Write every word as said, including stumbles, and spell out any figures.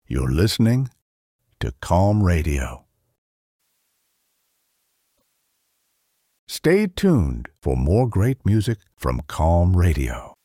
You're listening to Calm Radio. Stay tuned for more great music from Calm Radio.